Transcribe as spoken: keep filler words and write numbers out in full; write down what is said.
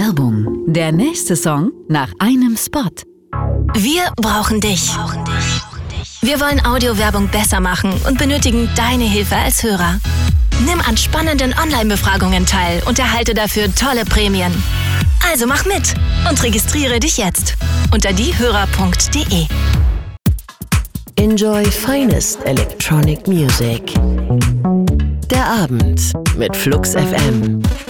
Werbung. Der nächste Song nach einem Spot. Wir brauchen dich. Wir wollen Audiowerbung besser machen und benötigen deine Hilfe als Hörer. Nimm an spannenden Online-Befragungen teil und erhalte dafür tolle Prämien. Also mach mit und registriere dich jetzt unter diehörer punkt de. Enjoy finest electronic music. Der Abend mit Flux F M.